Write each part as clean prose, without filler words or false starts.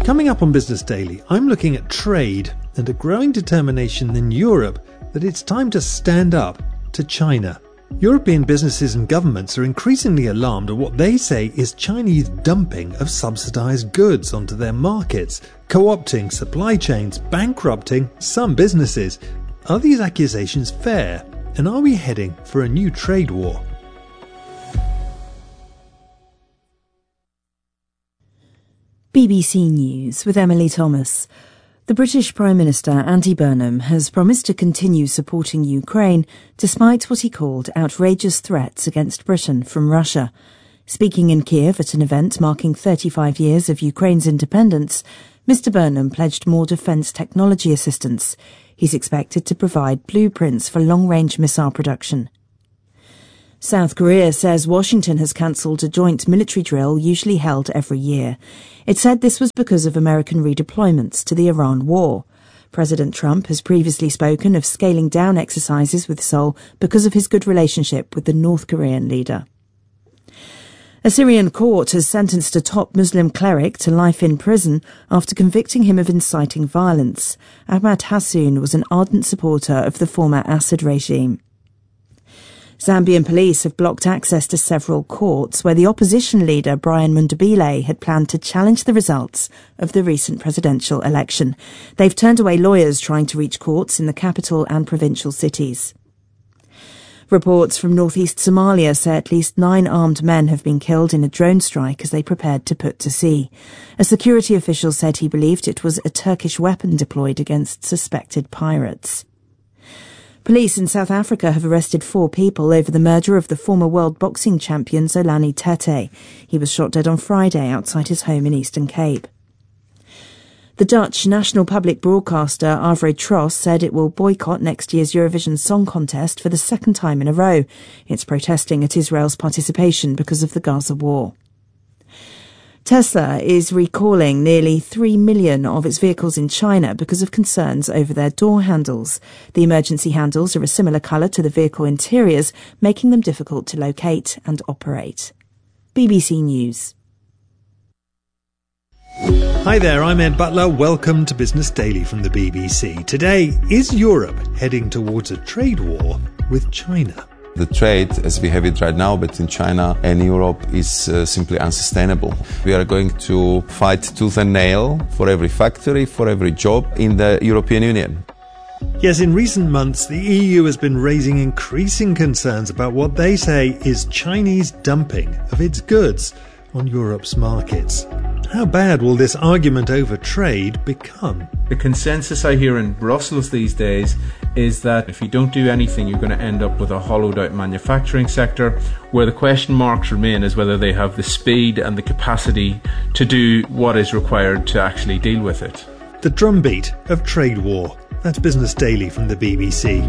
Coming up on Business Daily, I'm looking at trade and a growing determination in Europe that it's time to stand up to China. European businesses and governments are increasingly alarmed at what they say is Chinese dumping of subsidised goods onto their markets, co-opting supply chains, bankrupting some businesses. Are these accusations fair? And are we heading for a new trade war? BBC News with Emily Thomas. The British Prime Minister Andy Burnham has promised to continue supporting Ukraine despite what he called outrageous threats against Britain from Russia. Speaking in Kiev at an event marking 35 years of Ukraine's independence, Mr Burnham pledged more defence technology assistance. He's expected to provide blueprints for long-range missile production. South Korea says Washington has cancelled a joint military drill usually held every year. It said this was because of American redeployments to the Iran war. President Trump has previously spoken of scaling down exercises with Seoul because of his good relationship with the North Korean leader. A Syrian court has sentenced a top Muslim cleric to life in prison after convicting him of inciting violence. Ahmad Hassoun was an ardent supporter of the former Assad regime. Zambian police have blocked access to several courts where the opposition leader Brian Mundabile had planned to challenge the results of the recent presidential election. They've turned away lawyers trying to reach courts in the capital and provincial cities. Reports from northeast Somalia say at least 9 armed men have been killed in a drone strike as they prepared to put to sea. A security official said he believed it was a Turkish weapon deployed against suspected pirates. Police in South Africa have arrested 4 people over the murder of the former world boxing champion Zolani Tete. He was shot dead on Friday outside his home in Eastern Cape. The Dutch national public broadcaster Avro Tros said it will boycott next year's Eurovision Song Contest for the second time in a row. It's protesting at Israel's participation because of the Gaza war. Tesla is recalling nearly 3 million of its vehicles in China because of concerns over their door handles. The emergency handles are a similar colour to the vehicle interiors, making them difficult to locate and operate. BBC News. Hi there, I'm Ed Butler. Welcome to Business Daily from the BBC. Today, is Europe heading towards a trade war with China? The trade, as we have it right now between China and Europe, is simply unsustainable. We are going to fight tooth and nail for every factory, for every job in the European Union. Yes, in recent months, the EU has been raising increasing concerns about what they say is Chinese dumping of its goods on Europe's markets. How bad will this argument over trade become? The consensus I hear in Brussels these days is that if you don't do anything, you're going to end up with a hollowed out manufacturing sector where the question marks remain is whether they have the speed and the capacity to do what is required to actually deal with it. The drumbeat of trade war. That's Business Daily from the BBC.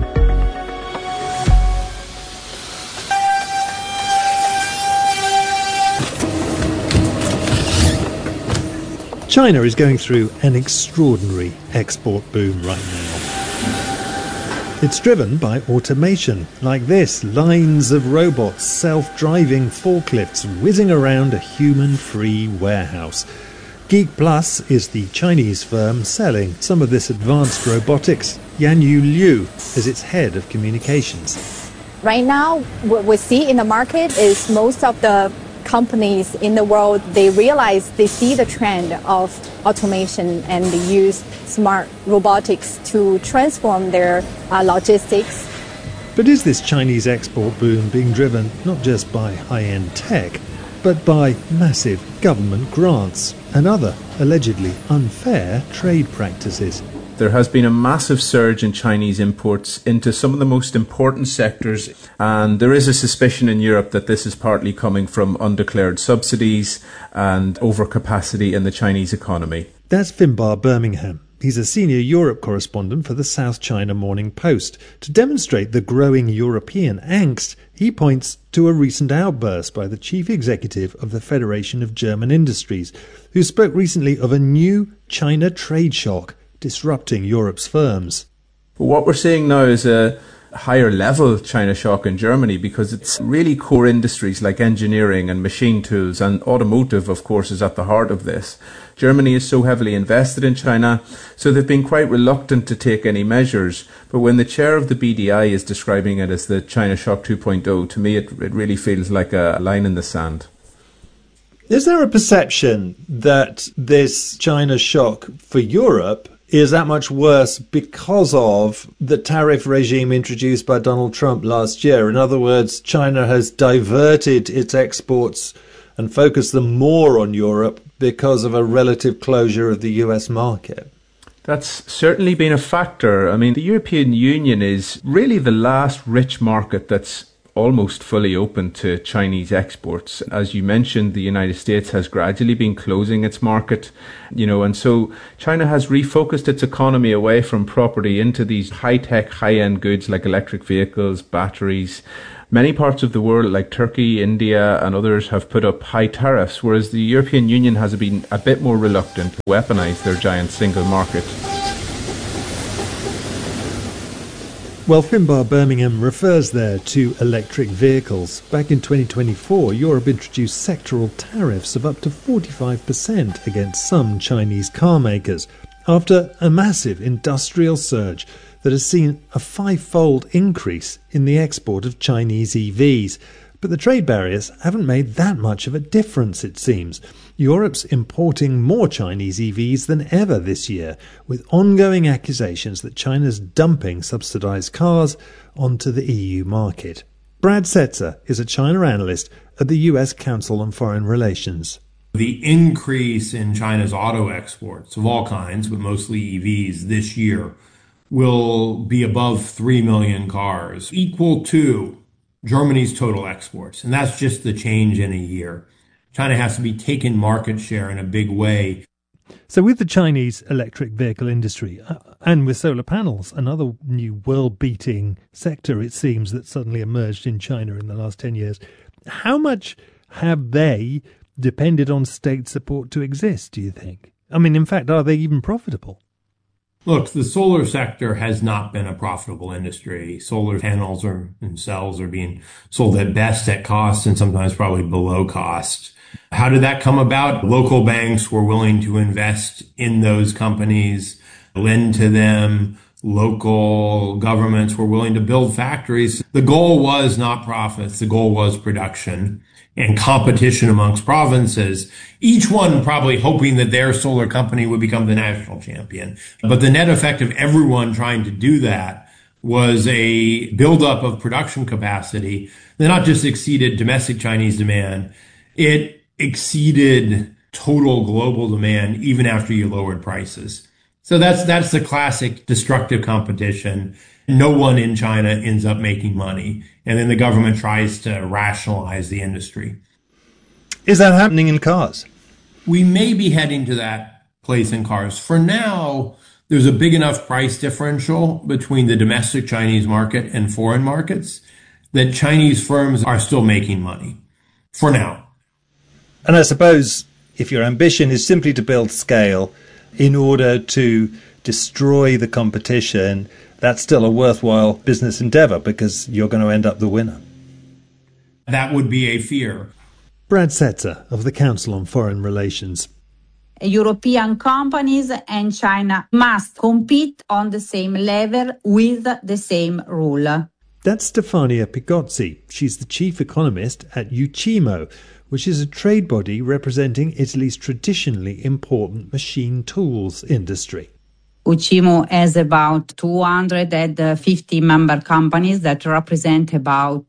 China is going through an extraordinary export boom right now. It's driven by automation, like this, lines of robots, self-driving forklifts whizzing around a human-free warehouse. Geek Plus is the Chinese firm selling some of this advanced robotics. Yanyu Liu is its head of communications. Right now, what we see in the market is most of the companies in the world, they see the trend of automation and they use smart robotics to transform their logistics. But is this Chinese export boom being driven not just by high-end tech, but by massive government grants and other allegedly unfair trade practices? There has been a massive surge in Chinese imports into some of the most important sectors, and there is a suspicion in Europe that this is partly coming from undeclared subsidies and overcapacity in the Chinese economy. That's Finbar Birmingham. He's a senior Europe correspondent for the South China Morning Post. To demonstrate the growing European angst, he points to a recent outburst by the chief executive of the Federation of German Industries, who spoke recently of a new China trade shock disrupting Europe's firms. What we're seeing now is a higher level China shock in Germany because it's really core industries like engineering and machine tools, and automotive, of course, is at the heart of this. Germany is so heavily invested in China, so they've been quite reluctant to take any measures. But when the chair of the BDI is describing it as the China shock 2.0, to me it really feels like a line in the sand. Is there a perception that this China shock for Europe is that much worse because of the tariff regime introduced by Donald Trump last year? In other words, China has diverted its exports and focused them more on Europe because of a relative closure of the US market. That's certainly been a factor. I mean, the European Union is really the last rich market that's almost fully open to Chinese exports. As you mentioned, the United States has gradually been closing its market, and so China has refocused its economy away from property into these high-tech, high-end goods like electric vehicles, batteries. Many parts of the world, like Turkey, India, and others, have put up high tariffs, whereas the European Union has been a bit more reluctant to weaponize their giant single market. Well, Finbar Birmingham refers there to electric vehicles. Back in 2024, Europe introduced sectoral tariffs of up to 45% against some Chinese car makers, after a massive industrial surge that has seen a 5-fold increase in the export of Chinese EVs. But the trade barriers haven't made that much of a difference, it seems. Europe's importing more Chinese EVs than ever this year, with ongoing accusations that China's dumping subsidised cars onto the EU market. Brad Setzer is a China analyst at the US Council on Foreign Relations. The increase in China's auto exports of all kinds, but mostly EVs this year, will be above 3 million cars, equal to Germany's total exports. And that's just the change in a year. China has to be taking market share in a big way. So with the Chinese electric vehicle industry and with solar panels, another new world-beating sector, it seems, that suddenly emerged in China in the last 10 years, how much have they depended on state support to exist, do you think? I mean, in fact, are they even profitable? Look, the solar sector has not been a profitable industry. Solar panels and cells are being sold at best at cost and sometimes probably below cost. How did that come about? Local banks were willing to invest in those companies, lend to them. Local governments were willing to build factories. The goal was not profits. The goal was production and competition amongst provinces, each one probably hoping that their solar company would become the national champion. But the net effect of everyone trying to do that was a buildup of production capacity that not just exceeded domestic Chinese demand, it exceeded total global demand even after you lowered prices. So that's the classic destructive competition. No one in China ends up making money. And then the government tries to rationalize the industry. Is that happening in cars? We may be heading to that place in cars. For now, there's a big enough price differential between the domestic Chinese market and foreign markets that Chinese firms are still making money. For now. And I suppose if your ambition is simply to build scale in order to destroy the competition, that's still a worthwhile business endeavour because you're going to end up the winner. That would be a fear. Brad Setzer of the Council on Foreign Relations. European companies and China must compete on the same level with the same rule. That's Stefania Pigozzi. She's the chief economist at UCIMO, which is a trade body representing Italy's traditionally important machine tools industry. UCIMO has about 250 member companies that represent about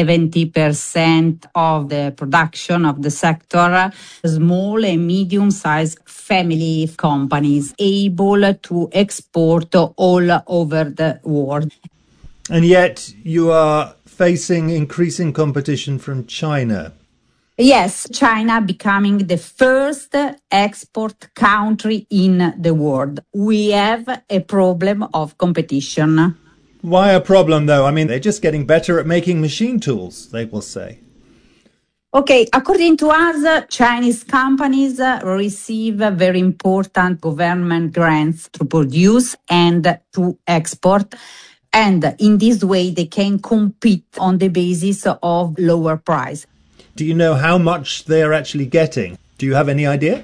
70% of the production of the sector. Small and medium-sized family companies able to export all over the world. And yet you are facing increasing competition from China. Yes, China becoming the first export country in the world. We have a problem of competition. Why a problem, though? I mean, they're just getting better at making machine tools, they will say. Okay, according to us, Chinese companies receive very important government grants to produce and to export. And in this way, they can compete on the basis of lower price. Do you know how much they are actually getting? Do you have any idea?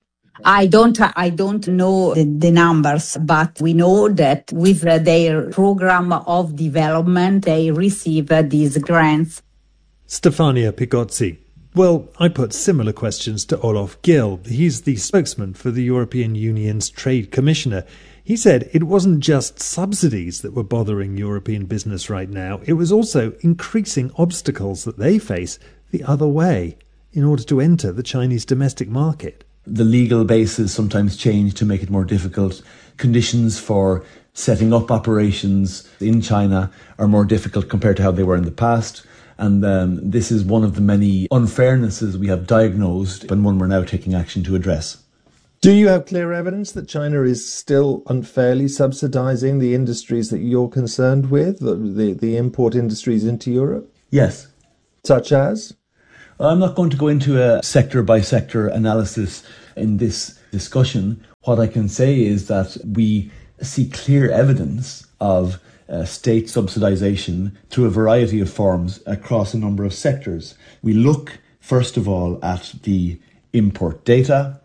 I don't know the numbers, but we know that with their program of development, they receive these grants. Stefania Pigozzi. Well, I put similar questions to Olof Gill. He's the spokesman for the European Union's Trade Commissioner. He said it wasn't just subsidies that were bothering European business right now. It was also increasing obstacles that they face the other way in order to enter the Chinese domestic market. The legal basis sometimes change to make it more difficult. Conditions for setting up operations in China are more difficult compared to how they were in the past. And this is one of the many unfairnesses we have diagnosed and one we're now taking action to address. Do you have clear evidence that China is still unfairly subsidizing the industries that you're concerned with, the import industries into Europe? Yes. Such as? I'm not going to go into a sector-by-sector analysis in this discussion. What I can say is that we see clear evidence of state subsidization through a variety of forms across a number of sectors. We look, first of all, at the import data.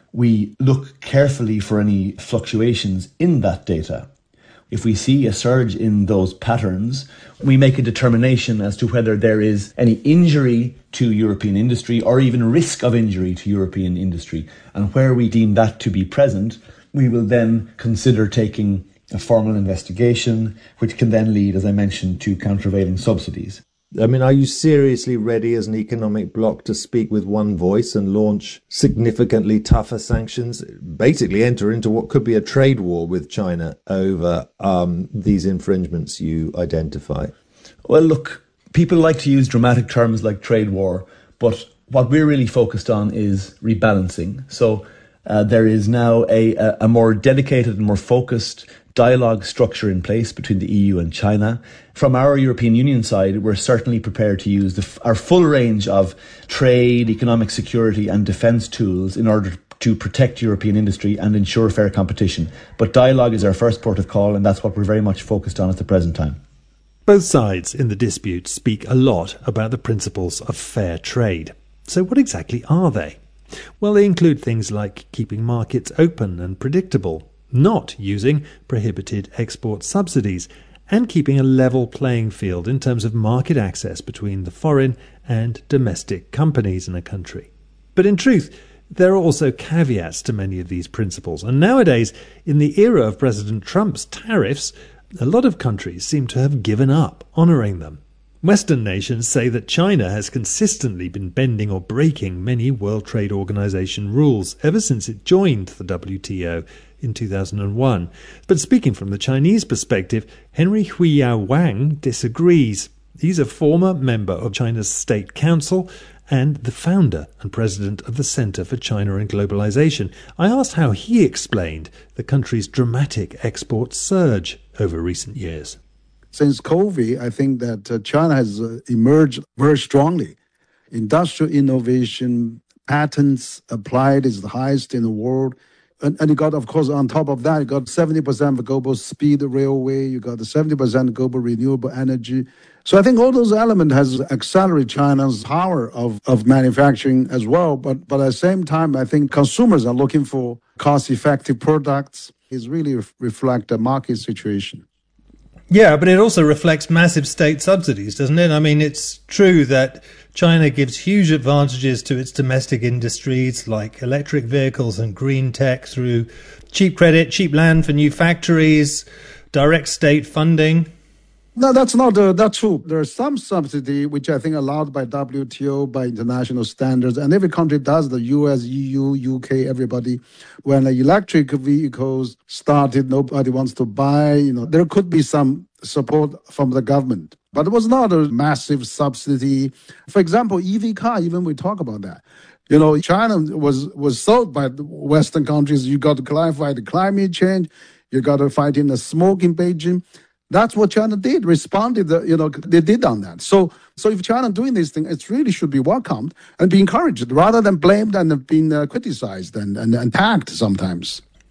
We look carefully for any fluctuations in that data. If we see a surge in those patterns, we make a determination as to whether there is any injury to European industry or even risk of injury to European industry. And where we deem that to be present, we will then consider taking a formal investigation, which can then lead, as I mentioned, to countervailing subsidies. I mean, are you seriously ready as an economic bloc to speak with one voice and launch significantly tougher sanctions, basically enter into what could be a trade war with China over these infringements you identify? Well, look, people like to use dramatic terms like trade war, but what we're really focused on is rebalancing. So there is now a more dedicated and more focused dialogue structure in place between the EU and China. From our European Union side, we're certainly prepared to use our full range of trade, economic security and defence tools in order to protect European industry and ensure fair competition. But dialogue is our first port of call, and that's what we're very much focused on at the present time. Both sides in the dispute speak a lot about the principles of fair trade. So what exactly are they? Well, they include things like keeping markets open and predictable, not using prohibited export subsidies, and keeping a level playing field in terms of market access between the foreign and domestic companies in a country. But in truth, there are also caveats to many of these principles, and nowadays, in the era of President Trump's tariffs, a lot of countries seem to have given up honouring them. Western nations say that China has consistently been bending or breaking many World Trade Organization rules ever since it joined the WTO in 2001. But speaking from the Chinese perspective, Henry Huiyao Wang disagrees. He's a former member of China's State Council and the founder and president of the Center for China and Globalization. I asked how he explained the country's dramatic export surge over recent years. Since COVID, I think that China has emerged very strongly. Industrial innovation, patents applied is the highest in the world. And you got, of course, on top of that, you got 70% of global speed railway, you got the 70% global renewable energy. So I think all those elements has accelerated China's power of manufacturing as well. But at the same time, I think consumers are looking for cost-effective products. It really reflects the market situation. Yeah, but it also reflects massive state subsidies, doesn't it? I mean, it's true that China gives huge advantages to its domestic industries like electric vehicles and green tech through cheap credit, cheap land for new factories, direct state funding. No, that's not true. There's some subsidy, which I think allowed by WTO, by international standards, and every country does, the US, EU, UK, everybody. When the electric vehicles started, nobody wants to buy, there could be some support from the government. But it was not a massive subsidy. For example, EV car, even we talk about that. China was sold by the Western countries. You got to clarify the climate change. You got to fight in the smoke in Beijing. That's what China did, responded, they did on that. So if China doing this thing, it really should be welcomed and be encouraged rather than blamed and being criticized and attacked sometimes.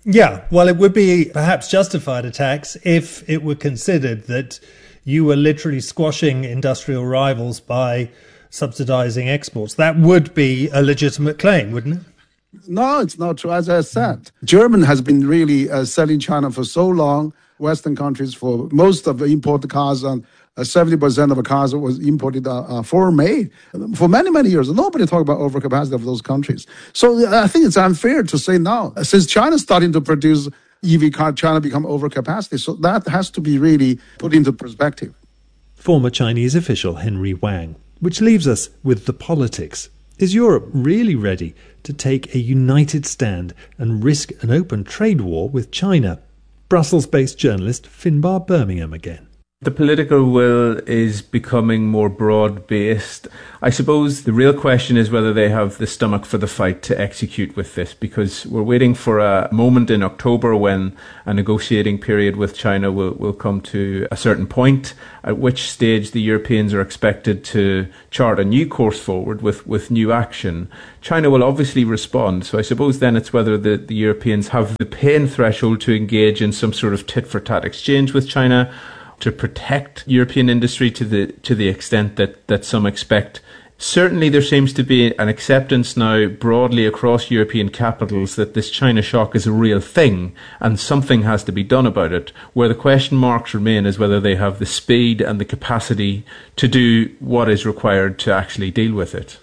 Yeah, well, it would be perhaps justified a tax if it were considered that you were literally squashing industrial rivals by subsidizing exports. That would be a legitimate claim, wouldn't it? No, it's not true. As I said, Germany has been really selling China for so long. Western countries, for most of the imported cars, and 70% of the cars that was imported are foreign-made for many, many years. Nobody talked about overcapacity of those countries. So I think it's unfair to say now, since China's starting to produce EV car, China become overcapacity. So that has to be really put into perspective. Former Chinese official Henry Wang, which leaves us with the politics. Is Europe really ready to take a united stand and risk an open trade war with China? Brussels-based journalist Finbar Birmingham again. The political will is becoming more broad-based. I suppose the real question is whether they have the stomach for the fight to execute with this, because we're waiting for a moment in October when a negotiating period with China will come to a certain point, at which stage the Europeans are expected to chart a new course forward with new action. China will obviously respond, so I suppose then it's whether the Europeans have the pain threshold to engage in some sort of tit-for-tat exchange with China, to protect European industry to the extent that some expect. Certainly there seems to be an acceptance now broadly across European capitals that this China shock is a real thing and something has to be done about it. Where the question marks remain is whether they have the speed and the capacity to do what is required to actually deal with it.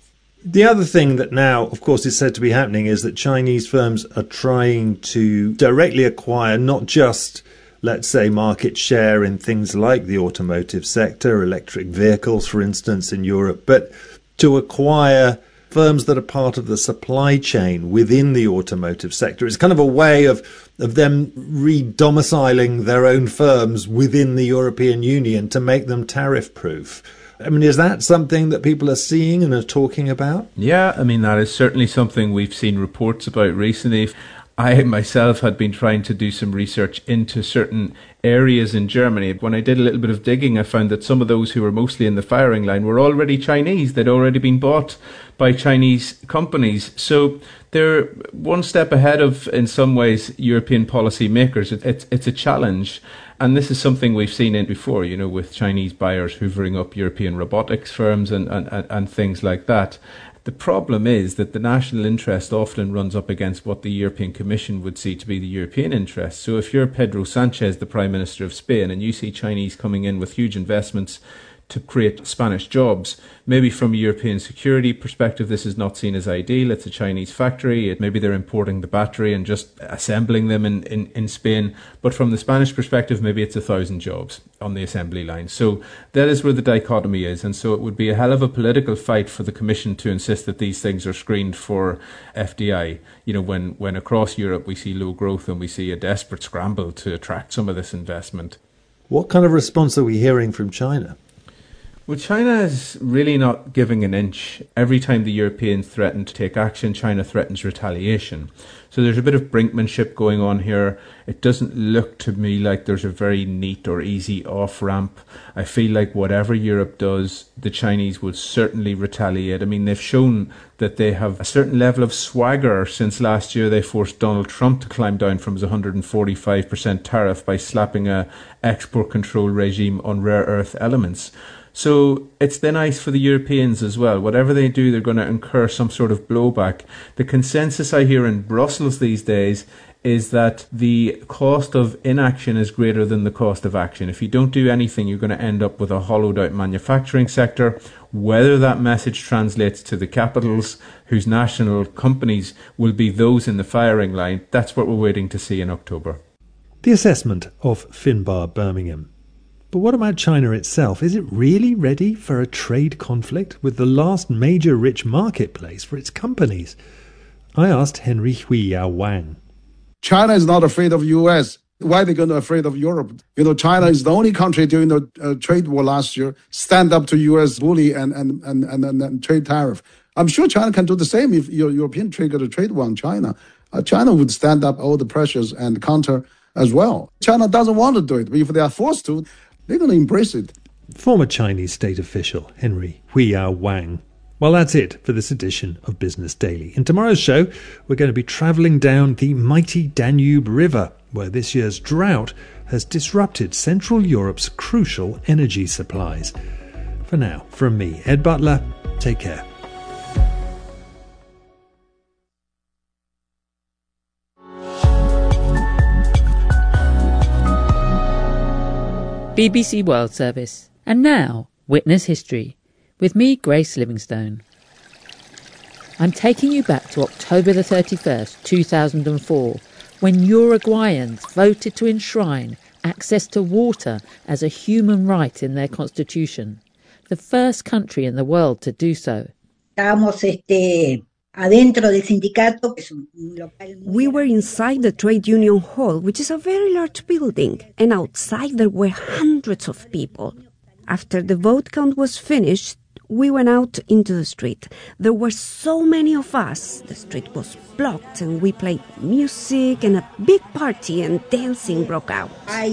The other thing that now, of course, is said to be happening is that Chinese firms are trying to directly acquire not just, let's say, market share in things like the automotive sector, electric vehicles, for instance, in Europe, but to acquire firms that are part of the supply chain within the automotive sector. It's kind of a way of them re-domiciling their own firms within the European Union to make them tariff-proof. I mean, is that something that people are seeing and are talking about? Yeah, I mean, that is certainly something we've seen reports about recently. I myself had been trying to do some research into certain areas in Germany. When I did a little bit of digging, I found that some of those who were mostly in the firing line were already Chinese. They'd already been bought by Chinese companies. So they're one step ahead of, in some ways, European policy makers. It's a challenge. And this is something we've seen in before, you know, with Chinese buyers hoovering up European robotics firms and things like that. The problem is that the national interest often runs up against what the European Commission would see to be the European interest. So if you're Pedro Sanchez, the Prime Minister of Spain, and you see Chinese coming in with huge investments to create Spanish jobs, maybe from a European security perspective, this is not seen as ideal. It's a Chinese factory. Maybe they're importing the battery and just assembling them in Spain. But from the Spanish perspective, maybe it's 1,000 jobs on the assembly line. So that is where the dichotomy is. And so it would be a hell of a political fight for the Commission to insist that these things are screened for FDI. You know, when across Europe we see low growth and we see a desperate scramble to attract some of this investment. What kind of response are we hearing from China? Well, China is really not giving an inch. Every time the Europeans threaten to take action, China threatens retaliation. So there's a bit of brinkmanship going on here. It doesn't look to me like there's a very neat or easy off-ramp. I feel like whatever Europe does, the Chinese will certainly retaliate. I mean, they've shown that they have a certain level of swagger since last year. They forced Donald Trump to climb down from his 145% tariff by slapping a export control regime on rare earth elements. So it's then nice for the Europeans as well. Whatever they do, they're going to incur some sort of blowback. The consensus I hear in Brussels these days is that the cost of inaction is greater than the cost of action. If you don't do anything, you're going to end up with a hollowed out manufacturing sector. Whether that message translates to the capitals, whose national companies will be those in the firing line, that's what we're waiting to see in October. The assessment of Finbar Birmingham. But what about China itself? Is it really ready for a trade conflict with the last major rich marketplace for its companies? I asked Henry Huiyao Wang. China is not afraid of U.S. Why are they going to be afraid of Europe? You know, China is the only country during the trade war last year stand up to U.S. bully and trade tariff. I'm sure China can do the same if your European triggered a trade war on China. China would stand up all the pressures and counter as well. China doesn't want to do it, but if they are forced to, they're going to embrace it. Former Chinese state official Henry Huiyao Wang Well, that's it for this edition of Business Daily. In tomorrow's show, we're going to be travelling down the mighty Danube River, where this year's drought has disrupted Central Europe's crucial energy supplies. For now, from me, Ed Butler, take care. BBC World Service. And now, Witness History, with me, Grace Livingstone. I'm taking you back to October the 31st, 2004, when Uruguayans voted to enshrine access to water as a human right in their constitution, the first country in the world to do so. We were inside the Trade Union Hall, which is a very large building, and outside there were hundreds of people. After the vote count was finished, we went out into the street. There were so many of us. The street was blocked, and we played music, and a big party and dancing broke out.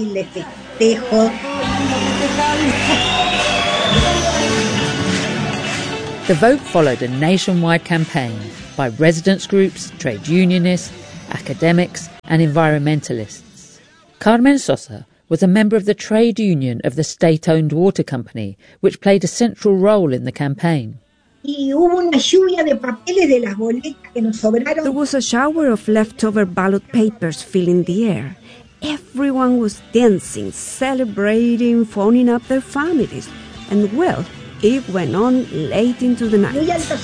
The vote followed a nationwide campaign by residents' groups, trade unionists, academics and environmentalists. Carmen Sosa was a member of the trade union of the state-owned water company, which played a central role in the campaign. There was a shower of leftover ballot papers filling the air. Everyone was dancing, celebrating, phoning up their families. And well, it went on late into the night.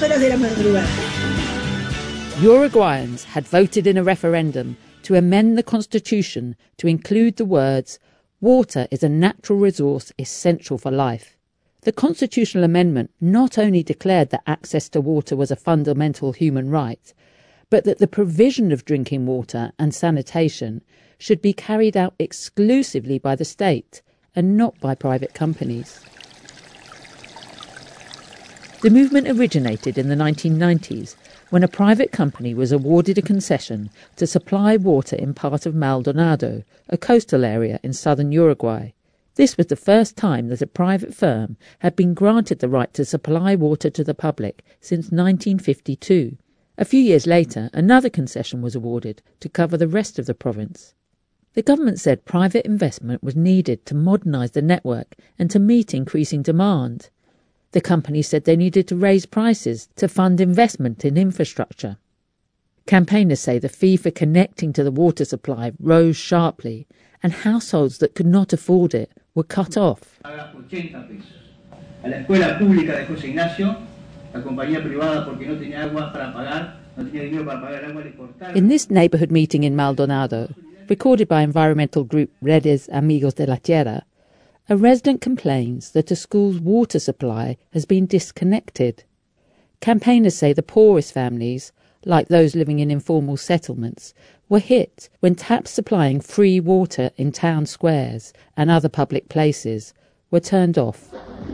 Uruguayans had voted in a referendum to amend the constitution to include the words, "Water is a natural resource essential for life." The constitutional amendment not only declared that access to water was a fundamental human right, but that the provision of drinking water and sanitation should be carried out exclusively by the state and not by private companies. The movement originated in the 1990s when a private company was awarded a concession to supply water in part of Maldonado, a coastal area in southern Uruguay. This was the first time that a private firm had been granted the right to supply water to the public since 1952. A few years later, another concession was awarded to cover the rest of the province. The government said private investment was needed to modernise the network and to meet increasing demand. The company said they needed to raise prices to fund investment in infrastructure. Campaigners say the fee for connecting to the water supply rose sharply, and households that could not afford it were cut off. In this neighbourhood meeting in Maldonado, recorded by environmental group Redes Amigos de la Tierra, a resident complains that a school's water supply has been disconnected. Campaigners say the poorest families, like those living in informal settlements, were hit when taps supplying free water in town squares and other public places were turned off.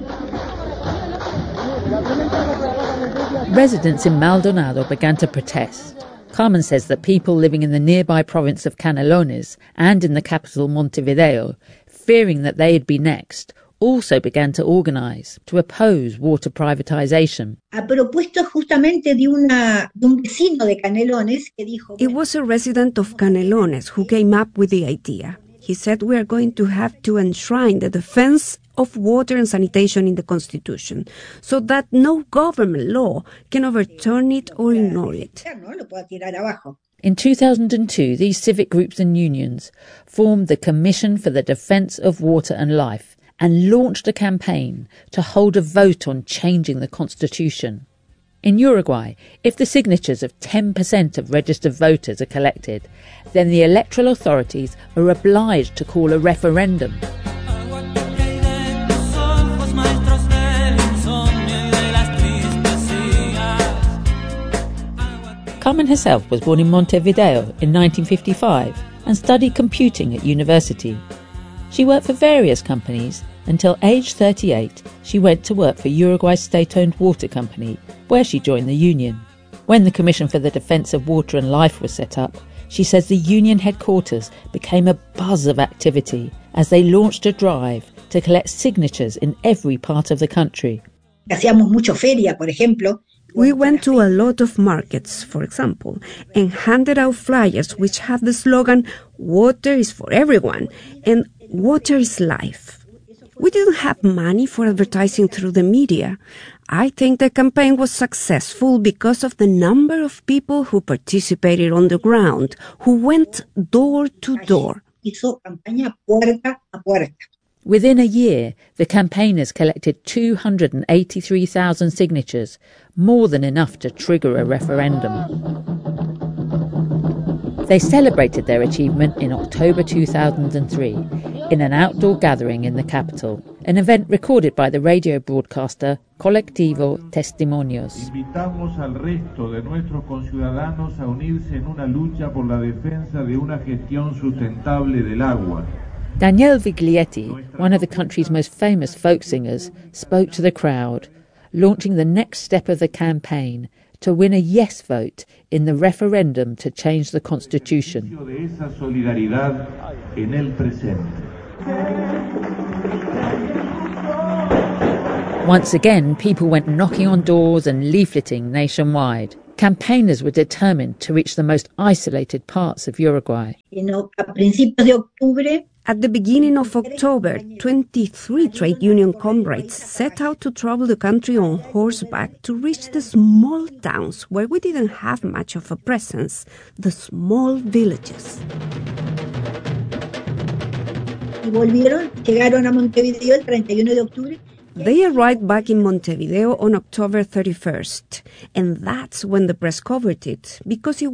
Residents in Maldonado began to protest. Carmen says that people living in the nearby province of Canelones and in the capital Montevideo, fearing that they'd be next, also began to organise to oppose water privatisation. It was a resident of Canelones who came up with the idea. He said we are going to have to enshrine the defence of water and sanitation in the Constitution so that no government law can overturn it or ignore it. In 2002, these civic groups and unions formed the Commission for the Defence of Water and Life and launched a campaign to hold a vote on changing the constitution. In Uruguay, if the signatures of 10% of registered voters are collected, then the electoral authorities are obliged to call a referendum. Carmen herself was born in Montevideo in 1955 and studied computing at university. She worked for various companies until age 38 she went to work for Uruguay's state-owned water company, where she joined the union. When the Commission for the Defence of Water and Life was set up, she says the union headquarters became a buzz of activity as they launched a drive to collect signatures in every part of the country. Hacíamos mucho feria, por ejemplo. We went to a lot of markets, for example, and handed out flyers which had the slogan, "Water is for everyone," and "Water is life." We didn't have money for advertising through the media. I think the campaign was successful because of the number of people who participated on the ground, who went door to door. Hizo campaña puerta a puerta. Within a year, the campaigners collected 283,000 signatures, more than enough to trigger a referendum. They celebrated their achievement in October 2003 in an outdoor gathering in the capital, an event recorded by the radio broadcaster Colectivo Testimonios. Invitamos al resto de nuestros conciudadanos a unirse en una lucha por la defensa de una gestión sustentable del agua. Daniele Viglietti, one of the country's most famous folk singers, spoke to the crowd, launching the next step of the campaign to win a yes vote in the referendum to change the constitution. Once again, people went knocking on doors and leafleting nationwide. Campaigners were determined to reach the most isolated parts of Uruguay. At the beginning of October, 23 trade union comrades set out to travel the country on horseback to reach the small towns where we didn't have much of a presence, the small villages. Llegaron a Montevideo el 31 de octubre. They arrived back in Montevideo on October 31st, and that's when the press covered it, because it